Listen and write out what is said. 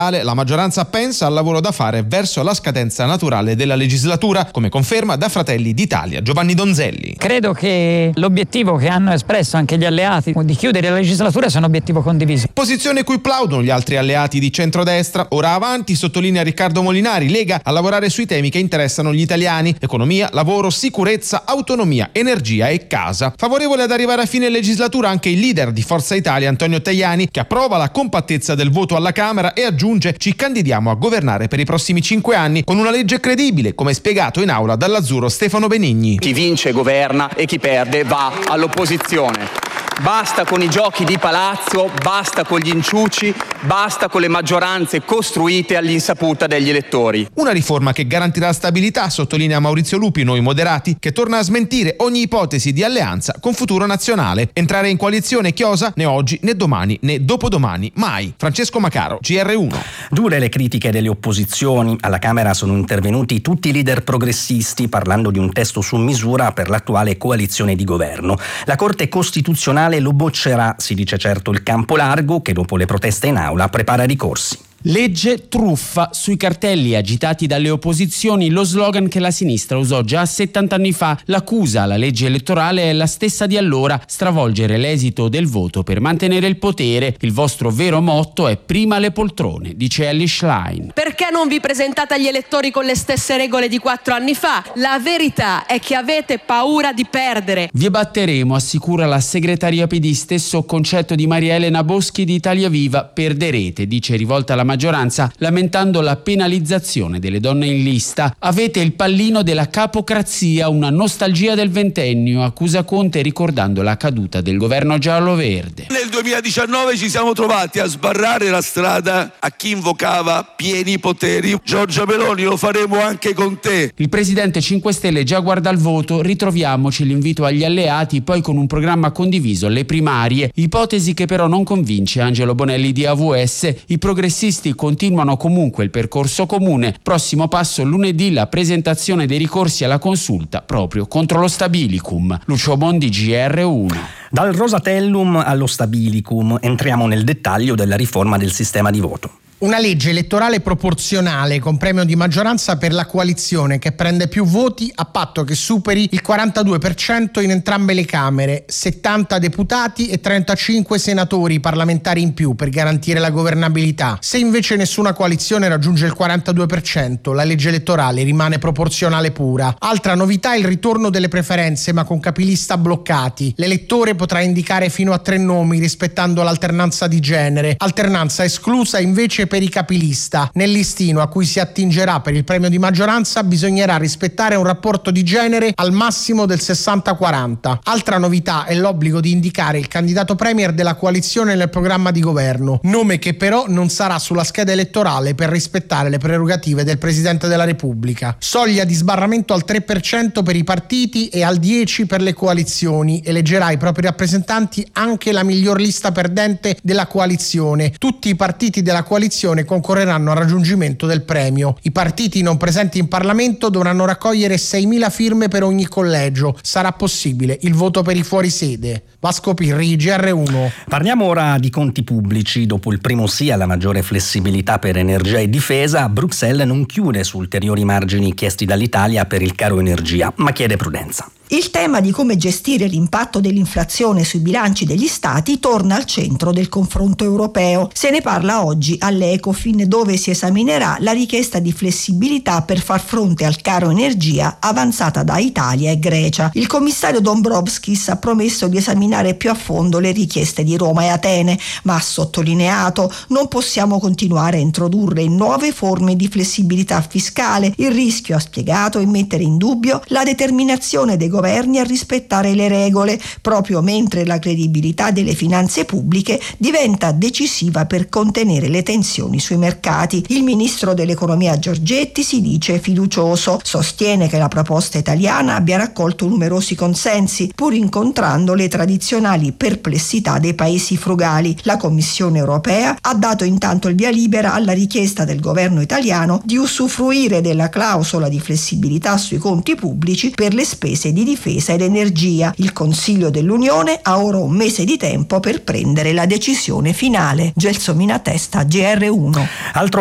La maggioranza pensa al lavoro da fare verso la scadenza naturale della legislatura, come conferma da Fratelli d'Italia Giovanni Donzelli. Credo che l'obiettivo che hanno espresso anche gli alleati di chiudere la legislatura sia un obiettivo condiviso. Posizione cui plaudono gli altri alleati di centrodestra. Ora avanti, sottolinea Riccardo Molinari, Lega a lavorare sui temi che interessano gli italiani: economia, lavoro, sicurezza, autonomia, energia e casa. Favorevole ad arrivare a fine legislatura anche il leader di Forza Italia Antonio Tajani, che approva la compattezza del voto alla Camera e aggiunge: ci candidiamo a governare per i prossimi 5 anni con una legge credibile, come spiegato in aula dall'azzurro Stefano Benigni. Chi vince governa e chi perde va all'opposizione. Basta con i giochi di palazzo, basta con gli inciuci, basta con le maggioranze costruite all'insaputa degli elettori. Una riforma che garantirà stabilità, sottolinea Maurizio Lupi, Noi Moderati, che torna a smentire ogni ipotesi di alleanza con Futuro Nazionale. Entrare in coalizione chiosa né oggi né domani né dopodomani, mai. Francesco Macaro, GR1. Dure le critiche delle opposizioni. Alla Camera sono intervenuti tutti i leader progressisti parlando di un testo su misura per l'attuale coalizione di governo. La Corte Costituzionale lo boccerà, si dice certo il campo largo, che dopo le proteste in aula prepara ricorsi. Legge truffa. Sui cartelli agitati dalle opposizioni lo slogan che la sinistra usò già 70 anni fa. L'accusa alla legge elettorale è la stessa di allora: stravolgere l'esito del voto per mantenere il potere. Il vostro vero motto è prima le poltrone, dice Elly Schlein. Perché non vi presentate agli elettori con le stesse regole di 4 anni fa? La verità è che avete paura di perdere. Vi batteremo, assicura la segretaria PD, stesso concetto di Maria Elena Boschi di Italia Viva. Perderete, dice rivolta alla maggioranza, lamentando la penalizzazione delle donne in lista. Avete il pallino della capocrazia, una nostalgia del ventennio, accusa Conte ricordando la caduta del governo giallo-verde. Nel 2019 ci siamo trovati a sbarrare la strada a chi invocava pieni poteri. Giorgia Meloni, lo faremo anche con te. Il presidente 5 Stelle già guarda al voto. Ritroviamoci l'invito agli alleati, poi con un programma condiviso, le primarie, ipotesi che però non convince Angelo Bonelli di AVS. I progressisti continuano comunque il percorso comune. Prossimo passo lunedì la presentazione dei ricorsi alla consulta proprio contro lo Stabilicum. Lucio Bondi, GR1. Dal Rosatellum allo Stabilicum entriamo nel dettaglio della riforma del sistema di voto. Una legge elettorale proporzionale con premio di maggioranza per la coalizione che prende più voti a patto che superi il 42% in entrambe le Camere, 70 deputati e 35 senatori parlamentari in più per garantire la governabilità. Se invece nessuna coalizione raggiunge il 42%, la legge elettorale rimane proporzionale pura. Altra novità è il ritorno delle preferenze, ma con capilista bloccati. L'elettore potrà indicare fino a 3 nomi rispettando l'alternanza di genere, alternanza esclusa invece per i capilista. Nel listino a cui si attingerà per il premio di maggioranza bisognerà rispettare un rapporto di genere al massimo del 60-40. Altra novità è l'obbligo di indicare il candidato premier della coalizione nel programma di governo, nome che però non sarà sulla scheda elettorale per rispettare le prerogative del Presidente della Repubblica. Soglia di sbarramento al 3% per i partiti e al 10% per le coalizioni. Eleggerà i propri rappresentanti anche la miglior lista perdente della coalizione. Tutti i partiti della coalizione concorreranno al raggiungimento del premio. I partiti non presenti in Parlamento dovranno raccogliere 6.000 firme per ogni collegio. Sarà possibile il voto per i fuorisede. Vasco Pirri, GR1. Parliamo ora di conti pubblici. Dopo il primo sì alla maggiore flessibilità per energia e difesa, Bruxelles non chiude su ulteriori margini chiesti dall'Italia per il caro energia, ma chiede prudenza. Il tema di come gestire l'impatto dell'inflazione sui bilanci degli stati torna al centro del confronto europeo. Se ne parla oggi all'Ecofin, dove si esaminerà la richiesta di flessibilità per far fronte al caro energia avanzata da Italia e Grecia. Il commissario Dombrovskis ha promesso di esaminare più a fondo le richieste di Roma e Atene, ma ha sottolineato: non possiamo continuare a introdurre nuove forme di flessibilità fiscale. Il rischio, ha spiegato, è mettere in dubbio la determinazione dei governi a rispettare le regole, proprio mentre la credibilità delle finanze pubbliche diventa decisiva per contenere le tensioni sui mercati. Il ministro dell'economia Giorgetti si dice fiducioso, sostiene che la proposta italiana abbia raccolto numerosi consensi, pur incontrando le tradizioni tradizionali perplessità dei paesi frugali. La Commissione europea ha dato intanto il via libera alla richiesta del governo italiano di usufruire della clausola di flessibilità sui conti pubblici per le spese di difesa ed energia. Il Consiglio dell'Unione ha ora un mese di tempo per prendere la decisione finale. Gelsomina Testa, GR1. Altro